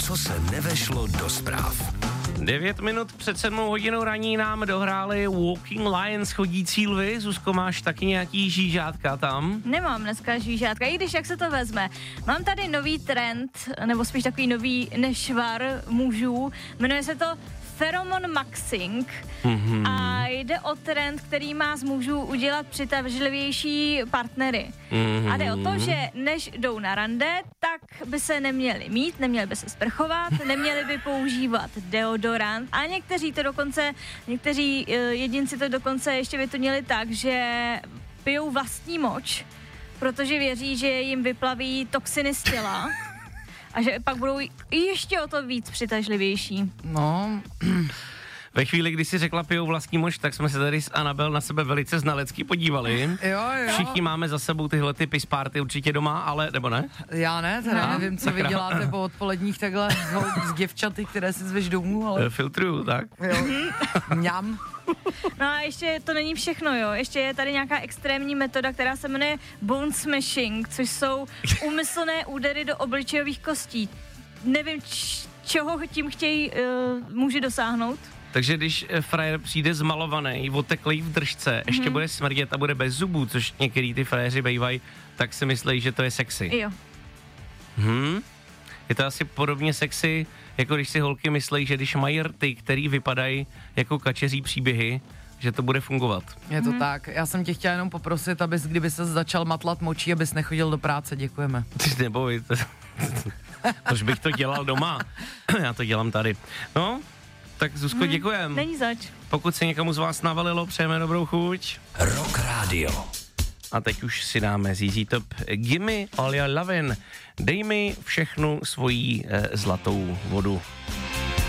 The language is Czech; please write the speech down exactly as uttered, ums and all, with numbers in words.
co se nevešlo do zpráv. Devět minut před sedmou hodinou raní nám dohráli Walking Lions chodící lvy. Zuzko, máš taky nějaký žížátka tam? Nemám dneska žížátka, i když jak se to vezme. Mám tady nový trend, nebo spíš takový nový nešvar mužů. Jmenuje se to Pheromone Maxing mm-hmm. a jde o trend, který má z mužů udělat přitažlivější partnery. Mm-hmm. A jde o to, že než jdou na rande, tak by se neměli mít, neměli by se sprchovat, neměli by používat deodorant a někteří to dokonce, někteří uh, jedinci to dokonce ještě vytunili tak, že pijou vlastní moč, protože věří, že jim vyplaví toxiny z těla. A že pak budou ještě o to víc přitažlivější. No. Ve chvíli, kdy si řekla pijou vlastní moč, tak jsme se tady s Anabel na sebe velice znalecky podívali. Jo, jo. Všichni máme za sebou tyhle ty piss party určitě doma, ale, nebo ne? Já ne, teda no, nevím, co vy děláte po odpoledních takhle z děvčaty, které si zveš domů, ale... Filtruju, tak? Jo. Mňam. No a ještě to není všechno, jo. Ještě je tady nějaká extrémní metoda, která se jmenuje bone smashing, což jsou úmyslné údery do obličejových kostí. Nevím, č- čeho tím chtějí uh, muži dosáhnout. Takže když frajer přijde zmalovaný, oteklý v držce, mm-hmm. ještě bude smrdět a bude bez zubů, což některý ty frajeři bejvají, tak si myslí, že to je sexy. Jo. Hm? Je to asi podobně sexy, jako když si holky myslí, že když mají rty, který vypadají jako kačeří příběhy, že to bude fungovat. Je to hmm. tak. Já jsem tě chtěla jenom poprosit, abys, kdyby se začal matlat močí, abys nechodil do práce. Děkujeme. Neboj, to, tož bych to dělal doma. Já to dělám tady. No, tak Zuzko, hmm. děkujem. Není zač. Pokud se někomu z vás navalilo, přejeme dobrou chuť. Rock Radio. A teď už si dáme Z Z Top Gimme All Your Lovin'. Dej mi všechnu svoji eh, zlatou vodu.